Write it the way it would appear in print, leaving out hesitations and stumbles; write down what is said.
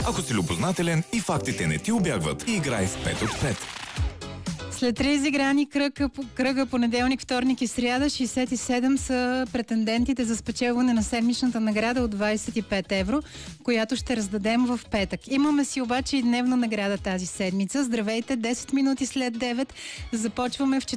Ако си любознателен и фактите не ти убягват, играй с 5 от 5. След 3 изиграни кръга понеделник, вторник и сряда, 67 са претендентите за спечелване на седмичната награда от 25 евро, която ще раздадем в петък. Имаме си обаче и дневна награда тази седмица. Здравейте, 10 минути след 9 започваме в